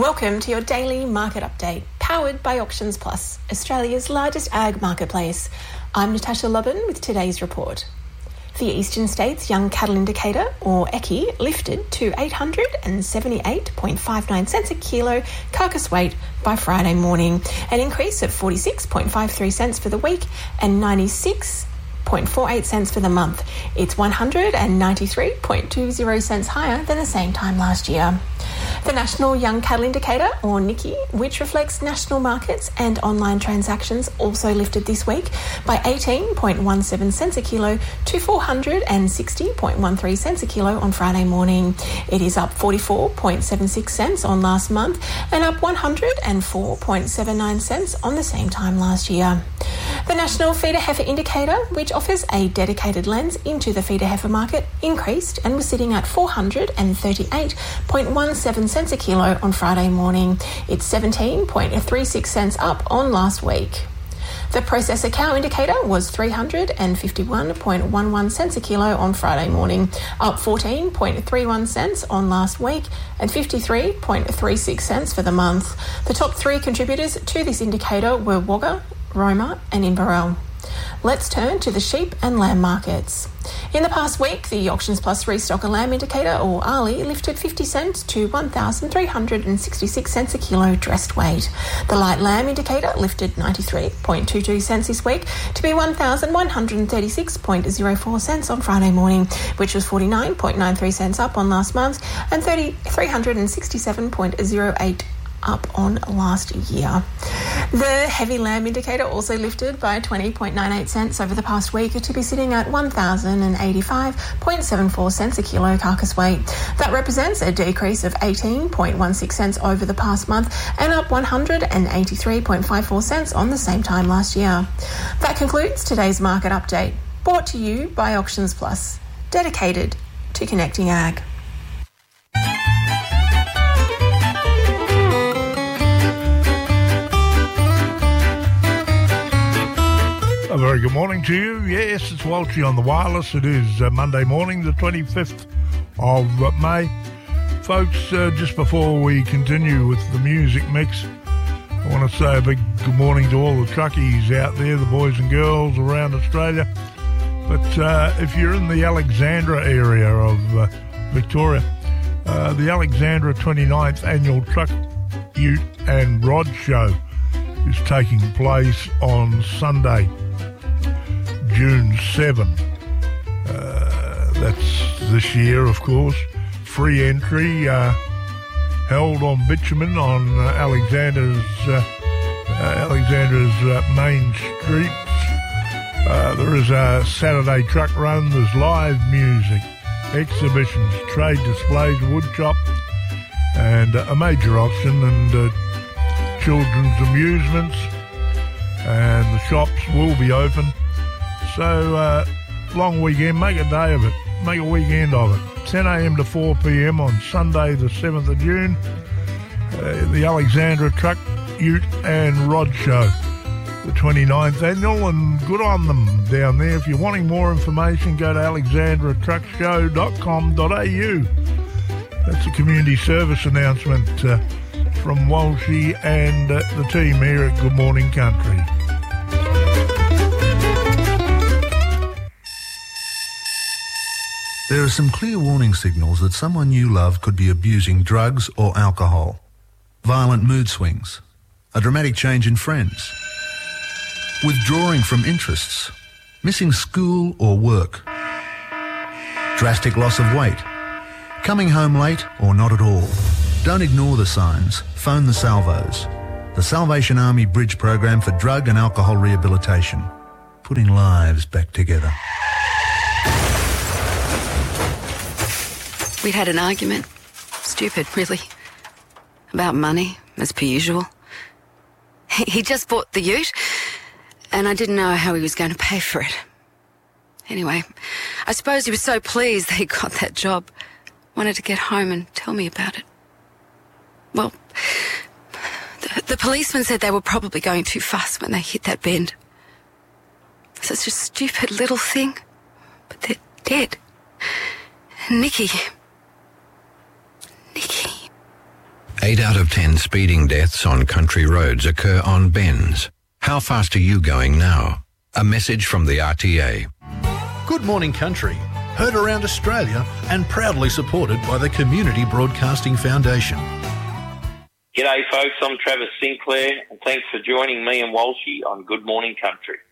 Welcome to your daily market update, powered by Auctions Plus, Australia's largest ag marketplace. I'm Natasha Lubin with today's report. The Eastern States Young Cattle Indicator, or EYCI, lifted to 878.59 cents a kilo carcass weight by Friday morning, an increase of 46.53 cents for the week and 96.48 cents for the month. It's 193.20 cents higher than the same time last year. The National Young Cattle Indicator, or NYCI, which reflects national markets and online transactions, also lifted this week by 18.17 cents a kilo to 460.13 cents a kilo on Friday morning. It is up 44.76 cents on last month and up 104.79 cents on the same time last year. The National Feeder Heifer Indicator, which offers a dedicated lens into the feeder heifer market, increased and was sitting at 438.17 cents a kilo on Friday morning. It's 17.36 cents up on last week. The Processor Cow Indicator was 351.11 cents a kilo on Friday morning, up 14.31 cents on last week and 53.36 cents for the month. The top three contributors to this indicator were Wagga, Roma and Inverell. Let's turn to the sheep and lamb markets. In the past week, the Auctions Plus Restocker Lamb Indicator, or ARLI, lifted 50 cents to 1,366 cents a kilo dressed weight. The Light Lamb Indicator lifted 93.22 cents this week to be 1,136.04 cents on Friday morning, which was 49.93 cents up on last month and 367.08 up on last year. The Heavy Lamb Indicator also lifted by 20.98 cents over the past week to be sitting at 1,085.74 cents a kilo carcass weight. That represents a decrease of 18.16 cents over the past month and up 183.54 cents on the same time last year. That concludes today's market update, brought to you by Auctions Plus, dedicated to connecting ag. A very good morning to you. Yes, it's Walshy on the wireless. It is Monday morning, the 25th of May. Folks, just before we continue with the music mix, I want to say a big good morning to all the truckies out there, the boys and girls around Australia. But if you're in the Alexandra area of Victoria, the Alexandra 29th Annual Truck, Ute and Rod Show is taking place on Sunday, June 7. That's this year, of course. Free entry, held on bitumen on Alexandra's main streets. There is a Saturday truck run. There's live music, exhibitions, trade displays, wood chop, and a major auction and children's amusements. And the shops will be open. So, long weekend, make a day of it, make a weekend of it. 10 a.m. to 4 p.m. on Sunday the 7th of June, the Alexandra Truck, Ute and Rod Show, the 29th annual, and good on them down there. If you're wanting more information, go to alexandratruckshow.com.au. That's a community service announcement from Walshy and the team here at Good Morning Country. There are some clear warning signals that someone you love could be abusing drugs or alcohol. Violent mood swings, a dramatic change in friends, withdrawing from interests, missing school or work, drastic loss of weight, coming home late or not at all. Don't ignore the signs. Phone the Salvos, the Salvation Army Bridge Program for Drug and Alcohol Rehabilitation, putting lives back together. We'd had an argument. Stupid, really. About money, as per usual. He just bought the ute, and I didn't know how he was going to pay for it. Anyway, I suppose he was so pleased that he got that job. Wanted to get home and tell me about it. Well, the policeman said they were probably going too fast when they hit that bend. Such a stupid little thing. But they're dead. Nicky. 8 out of 10 speeding deaths on country roads occur on bends. How fast are you going now? A message from the RTA. Good Morning Country, heard around Australia and proudly supported by the Community Broadcasting Foundation. G'day folks, I'm Travis Sinclair and thanks for joining me and Walshy on Good Morning Country.